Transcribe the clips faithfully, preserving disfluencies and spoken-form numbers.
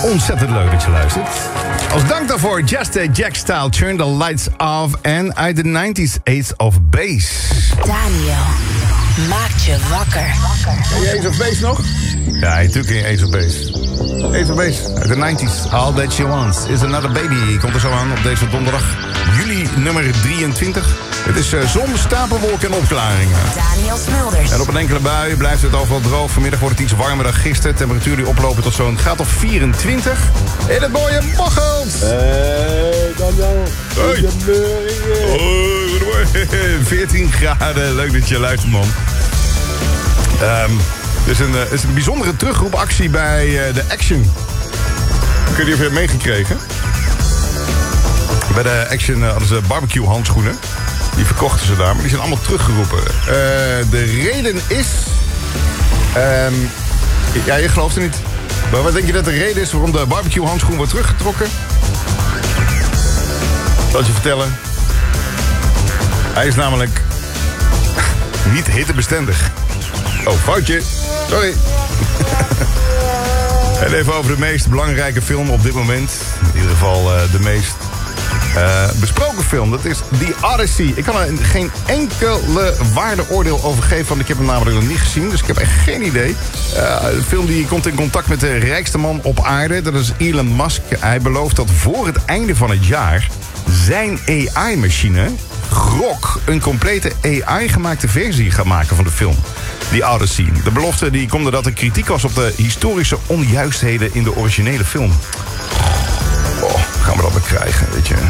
ontzettend leuk dat je luistert. Als dank daarvoor Just a Jack Style, Turn the Lights Off en uit de nineties Ace of Base. Daniel maakt je wakker. Ken je Ace of Base nog? Ja, natuurlijk ken je Ace of Base. Ace of Base uit de nineties. All That She Wants is Another Baby. Komt er zo aan op deze donderdag, juli nummer drieëntwintig. Het is uh, zon, stapelwolken en opklaringen. Daniel Smulders. En op een enkele bui blijft het overal droog. Vanmiddag wordt het iets warmer dan gisteren. Temperatuur die oplopen tot zo'n graad of vierentwintig. In het mooie Bocholt. Hey, Daniel. Hoi. Hoi, goedemorgen. veertien graden. Leuk dat je luistert, man. Um, er is een, uh, is een bijzondere terugroepactie bij uh, de Action. Kun je die even meegekregen? Bij de Action uh, hadden ze barbecue handschoenen. Die verkochten ze daar, maar die zijn allemaal teruggeroepen. Uh, de reden is... Um, ja, je gelooft er niet. Maar wat denk je dat de reden is waarom de barbecue handschoen wordt teruggetrokken? Zal ik je vertellen. Hij is namelijk niet hittebestendig. Oh, foutje. Sorry. En even over de meest belangrijke film op dit moment. In ieder geval uh, de meest uh, besproken film. Dat is The Odyssey. Ik kan er geen enkele waardeoordeel over geven, want ik heb hem namelijk nog niet gezien. Dus ik heb echt geen idee. Uh, de film die komt in contact met de rijkste man op aarde. Dat is Elon Musk. Hij belooft dat voor het einde van het jaar zijn A I-machine... Grok een complete A I-gemaakte versie gaat maken van de film. The Odyssey. De belofte die komt doordat er kritiek was op de historische onjuistheden in de originele film. Oh, gaan we dat maar krijgen, weet je.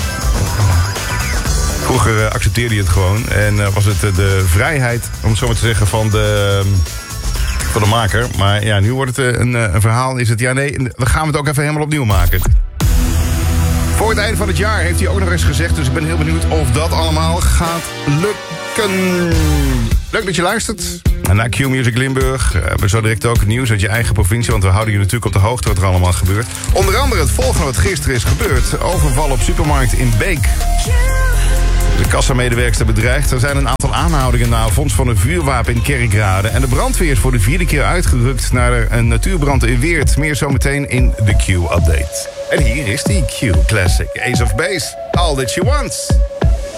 Vroeger uh, accepteerde je het gewoon. En uh, was het uh, de vrijheid, om het zo maar te zeggen, van de, uh, van de maker. Maar ja, nu wordt het uh, een, uh, een verhaal. Is het, ja nee, dan gaan we het ook even helemaal opnieuw maken. Voor het einde van het jaar heeft hij ook nog eens gezegd. Dus ik ben heel benieuwd of dat allemaal gaat lukken. Leuk dat je luistert. En naar Q-Music Limburg uh, hebben we zo direct ook het nieuws uit je eigen provincie. Want we houden je natuurlijk op de hoogte wat er allemaal gebeurt. Onder andere het volgende wat gisteren is gebeurd. Overval op supermarkt in Beek. De kassamedewerkster bedreigd. Er zijn een aantal aanhoudingen na vondst van een vuurwapen in Kerkrade. En de brandweer is voor de vierde keer uitgerukt naar een natuurbrand in Weert. Meer zometeen in de Q-update. En hier is die Q Classic Ace of Base. All That She Wants.